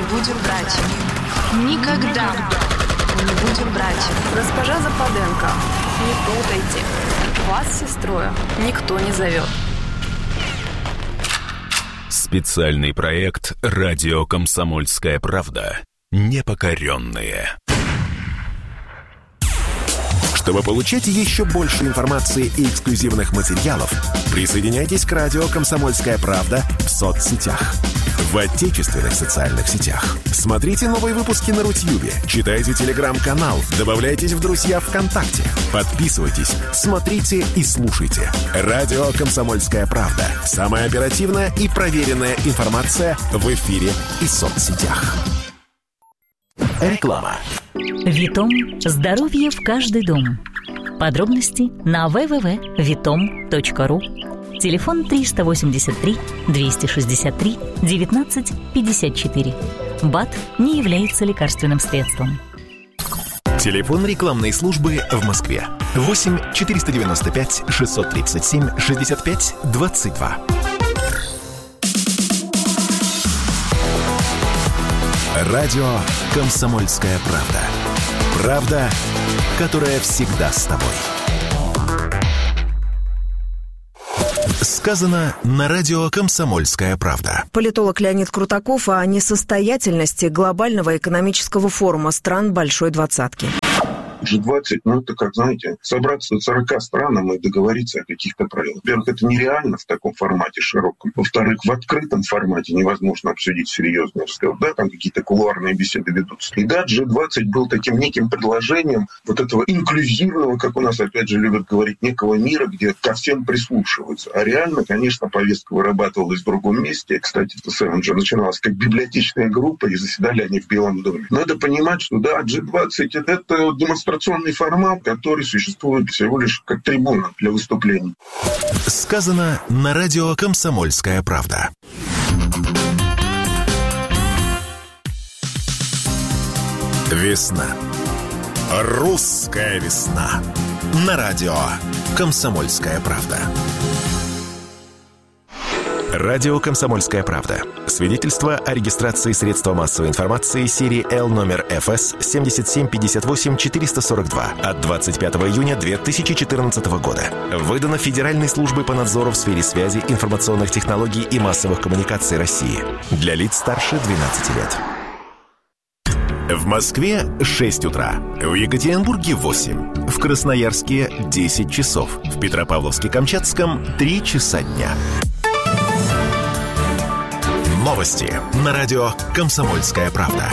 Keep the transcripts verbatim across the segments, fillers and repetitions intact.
не будем братьями. Никогда мы не будем братьями. Госпожа Западенко, не путайте. Вас с сестрой никто не зовет. Специальный проект «Радио Комсомольская правда». Непокоренные. Чтобы получать еще больше информации и эксклюзивных материалов, присоединяйтесь к радио «Комсомольская правда» в соцсетях. В отечественных социальных сетях. Смотрите новые выпуски на Рутьюбе, читайте телеграм-канал, добавляйтесь в друзья ВКонтакте, подписывайтесь, смотрите и слушайте. Радио «Комсомольская правда». Самая оперативная и проверенная информация в эфире и соцсетях. Реклама. Витом. Здоровье в каждый дом. Подробности на дабл ю дабл ю дабл ю точка витом точка ру. Телефон триста восемьдесят три двести шестьдесят три девятнадцать пятьдесят четыре. БАД не является лекарственным средством. Телефон рекламной службы в Москве. восемь четыреста девяносто пять шестьсот тридцать семь шестьдесят пять двадцать два. Радио «Комсомольская правда». Правда, которая всегда с тобой. Сказано на радио «Комсомольская правда». Политолог Леонид Крутаков о несостоятельности глобального экономического форума стран Большой Двадцатки. джи двадцать, ну это как, знаете, собраться сорока странам и договориться о каких-то правилах. Во-первых, это нереально в таком формате широком. Во-вторых, в открытом формате невозможно обсудить серьезный разговор. Да, там какие-то кулуарные беседы ведутся. И да, джи двадцать был таким неким предложением вот этого инклюзивного, как у нас опять же любят говорить, некого мира, где ко всем прислушиваются. А реально, конечно, повестка вырабатывалась в другом месте. Кстати, это самое же начиналось как библиотечная группа, и заседали они в Белом доме. Надо понимать, что да, джи двадцать это, это демонстрационный формат, который существует всего лишь как трибуна для выступлений. Сказано на радио «Комсомольская правда». Весна. Русская весна. На радио «Комсомольская правда». Радио «Комсомольская правда». Свидетельство о регистрации средства массовой информации серии Л номер эф эс семь семь пять восемь четыре сорок два от двадцать пятого июня две тысячи четырнадцатого года. Выдано Федеральной службой по надзору в сфере связи, информационных технологий и массовых коммуникаций России. Для лиц старше двенадцати лет. В Москве шесть утра, в Екатеринбурге восемь, в Красноярске десять часов, в Петропавловске-Камчатском три часа дня. Новости на радио «Комсомольская правда».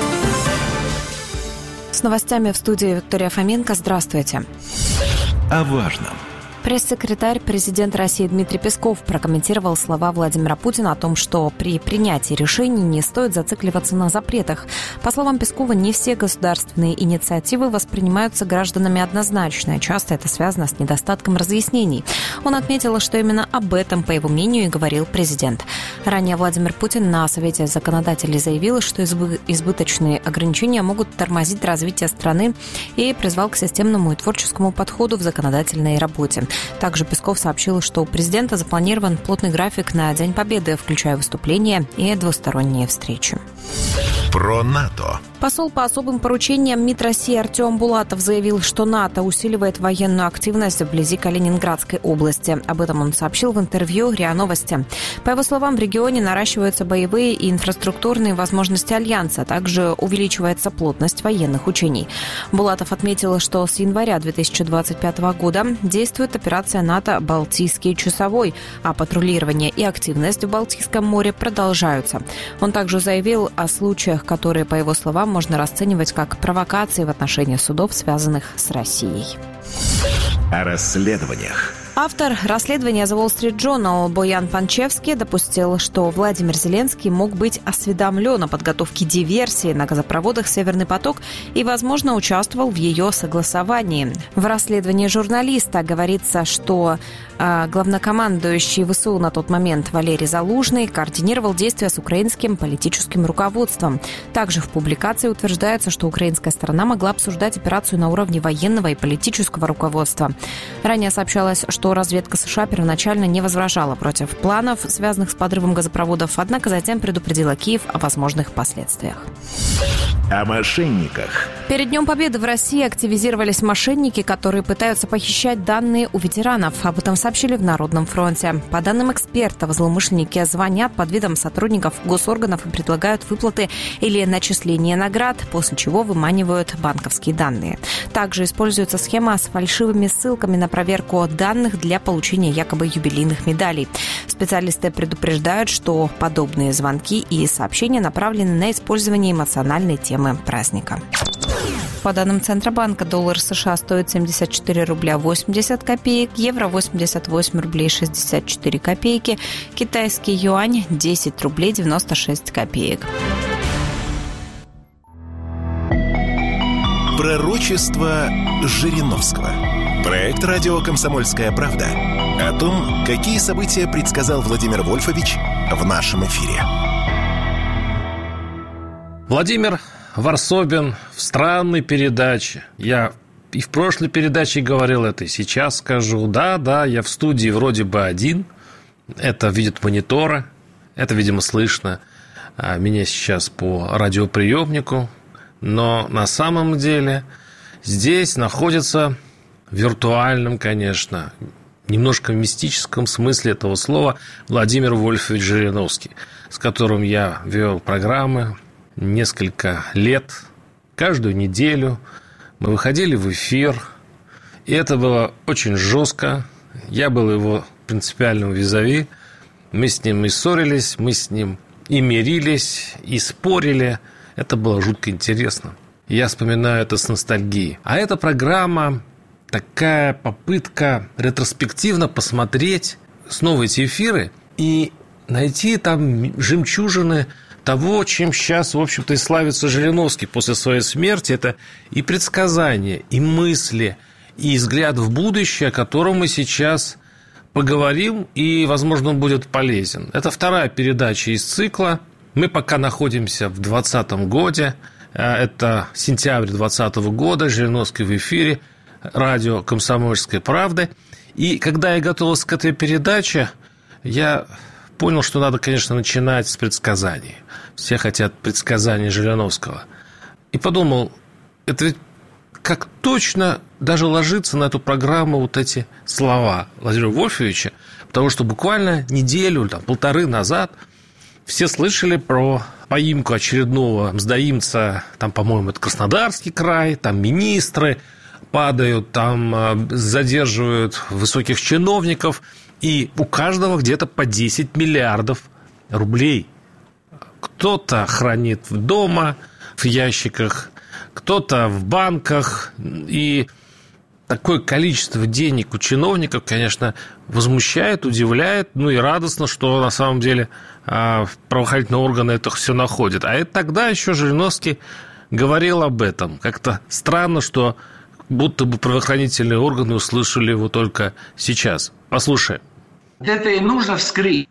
С новостями в студии Виктория Фоменко. Здравствуйте. О важном. Пресс-секретарь президента России Дмитрий Песков прокомментировал слова Владимира Путина о том, что при принятии решений не стоит зацикливаться на запретах. По словам Пескова, не все государственные инициативы воспринимаются гражданами однозначно. Часто это связано с недостатком разъяснений. Он отметил, что именно об этом, по его мнению, и говорил президент. Ранее Владимир Путин на Совете законодателей заявил, что избы- избыточные ограничения могут тормозить развитие страны, и призвал к системному и творческому подходу в законодательной работе. Также Песков сообщил, что у президента запланирован плотный график на День Победы, включая выступления и двусторонние встречи. Про НАТО. Посол по особым поручениям МИД России Артем Булатов заявил, что НАТО усиливает военную активность вблизи Калининградской области. Об этом он сообщил в интервью РИА Новости. По его словам, в регионе наращиваются боевые и инфраструктурные возможности Альянса, а также увеличивается плотность военных учений. Булатов отметил, что с января две тысячи двадцать пятого года действует операция НАТО «Балтийский часовой», а патрулирование и активность в Балтийском море продолжаются. Он также заявил о случаях, которые, по его словам, можно расценивать как провокации в отношении судов, связанных с Россией. О расследованиях. Автор расследования The Wall Street Journal Боян Панчевский допустил, что Владимир Зеленский мог быть осведомлен о подготовке диверсии на газопроводах «Северный поток» и, возможно, участвовал в ее согласовании. В расследовании журналиста говорится, что э, главнокомандующий ВСУ на тот момент Валерий Залужный координировал действия с украинским политическим руководством. Также в публикации утверждается, что украинская сторона могла обсуждать операцию на уровне военного и политического руководства. Ранее сообщалось, что что разведка США первоначально не возражала против планов, связанных с подрывом газопроводов, однако затем предупредила Киев о возможных последствиях. О мошенниках. Перед Днем Победы в России активизировались мошенники, которые пытаются похищать данные у ветеранов. Об этом сообщили в Народном фронте. По данным экспертов, злоумышленники звонят под видом сотрудников госорганов и предлагают выплаты или начисление наград, после чего выманивают банковские данные. Также используется схема с фальшивыми ссылками на проверку данных для получения якобы юбилейных медалей. Специалисты предупреждают, что подобные звонки и сообщения направлены на использование эмоциональной темы праздника. По данным Центробанка, доллар США стоит семьдесят четыре рубля восемьдесят копеек, евро восемьдесят восемь рублей шестьдесят четыре копейки, китайский юань десять рублей девяносто шесть копеек. Пророчество Жириновского. Проект «Радио Комсомольская правда» о том, какие события предсказал Владимир Вольфович в нашем эфире. Владимир Варсобин в странной передаче. Я и в прошлой передаче говорил это, и сейчас скажу. Да, да, я в студии вроде бы один. Это видят мониторы. Это, видимо, слышно меня сейчас по радиоприемнику. Но на самом деле здесь находится в виртуальном, конечно, немножко мистическом смысле этого слова Владимир Вольфович Жириновский, с которым я вел программы несколько лет, каждую неделю мы выходили в эфир, и это было очень жестко. Я был его принципиальным визави. Мы с ним и ссорились, мы с ним и мирились, и спорили. Это было жутко интересно. Я вспоминаю это с ностальгией. А эта программа такая попытка ретроспективно посмотреть снова эти эфиры и найти там жемчужины того, чем сейчас, в общем-то, и славится Жириновский после своей смерти. Это и предсказания, и мысли, и взгляд в будущее, о котором мы сейчас поговорим, и, возможно, он будет полезен. Это вторая передача из цикла. Мы пока находимся в двадцатом году. Это сентябрь двадцатого года. Жириновский в эфире. Радио «Комсомольская правда». И когда я готовился к этой передаче, я понял, что надо, конечно, начинать с предсказаний. Все хотят предсказаний Жириновского. И подумал, это ведь как точно даже ложится на эту программу вот эти слова Владимира Вольфовича, потому что буквально неделю, там, полторы назад все слышали про поимку очередного мздоимца, там, по-моему, это Краснодарский край, там министры падают, там задерживают высоких чиновников, и у каждого где-то по десять миллиардов рублей. Кто-то хранит дома, в ящиках, кто-то в банках. И такое количество денег у чиновников, конечно, возмущает, удивляет. Ну и радостно, что на самом деле правоохранительные органы это все находят. А это тогда еще Жириновский говорил об этом. Как-то странно, что будто бы правоохранительные органы услышали его только сейчас. Послушай. Это и нужно вскрыть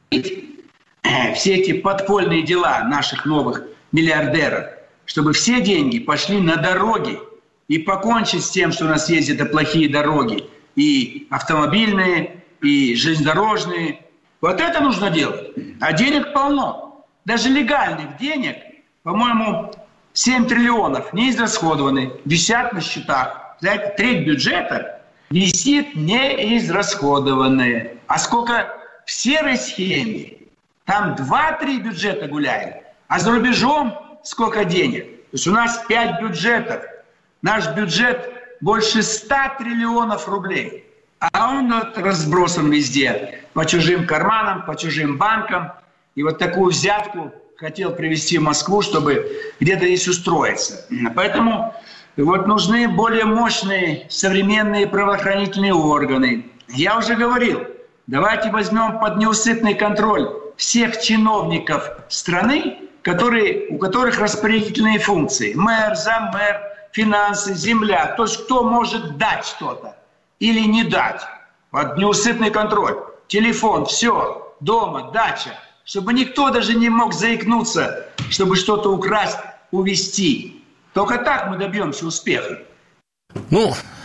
все эти подпольные дела наших новых миллиардеров, чтобы все деньги пошли на дороги и покончить с тем, что у нас есть это плохие дороги, и автомобильные, и железнодорожные. Вот это нужно делать. А денег полно. Даже легальных денег, по-моему, семь триллионов не израсходованы, висят на счетах. Знаете, треть бюджета висит неизрасходованное. А сколько в серой схеме? Там два-три бюджета гуляет. А за рубежом сколько денег? То есть у нас пять бюджетов. Наш бюджет больше ста триллионов рублей. А он вот разбросан везде. По чужим карманам, по чужим банкам. И вот такую взятку хотел привезти в Москву, чтобы где-то здесь устроиться. Поэтому вот нужны более мощные современные правоохранительные органы. Я уже говорил, давайте возьмем под неусыпный контроль всех чиновников страны, которые, у которых распорядительные функции. Мэр, заммэр, финансы, земля. То есть кто может дать что-то или не дать. Под неусыпный контроль. Телефон, все, дома, дача. Чтобы никто даже не мог заикнуться, чтобы что-то украсть, увезти. Только так мы добьемся успеха. Ну,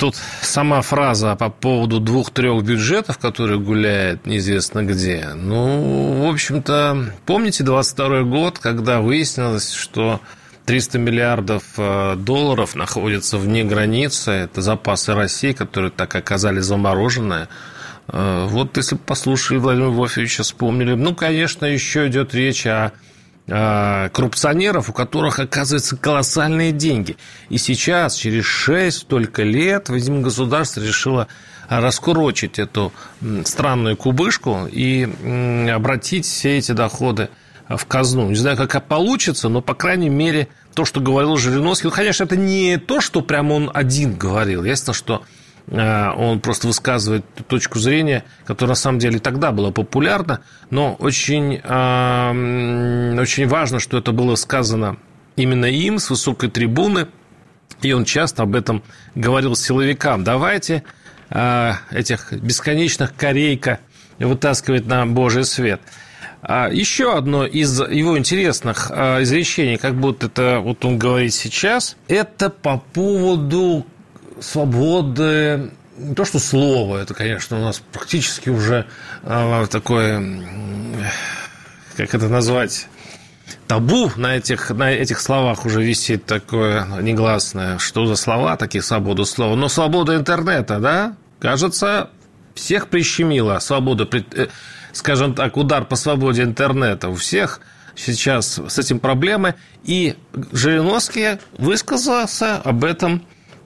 тут сама фраза по поводу двух-трех бюджетов, которые гуляют неизвестно где. Ну, в общем-то, помните двадцать второй год, когда выяснилось, что триста миллиардов долларов находятся вне границы, это запасы России, которые так оказались замороженные. Вот если бы послушали Владимира Вольфовича, вспомнили. Ну, конечно, еще идет речь о коррупционеров, у которых, оказывается, колоссальные деньги. И сейчас, через шесть только лет, видимо, государство решило раскурочить эту странную кубышку и обратить все эти доходы в казну. Не знаю, как получится, но, по крайней мере, то, что говорил Жириновский, ну, конечно, это не то, что прям он один говорил. Ясно, что он просто высказывает точку зрения, которая на самом деле тогда была популярна, но очень, очень важно, что это было сказано именно им с высокой трибуны, и он часто об этом говорил силовикам. Давайте этих бесконечных корейка вытаскивать на Божий свет. Еще одно из его интересных изречений, как будто это вот он говорит сейчас, это по поводу свободы, не то что слова, это, конечно, у нас практически уже а, такое, как это назвать, табу на этих, на этих словах уже висит такое негласное. Что за слова, такие свобода слова? Но свобода интернета, да, кажется, всех прищемила. Свобода, скажем так, удар по свободе интернета. У всех сейчас с этим проблемы. И Жириновский высказался об этом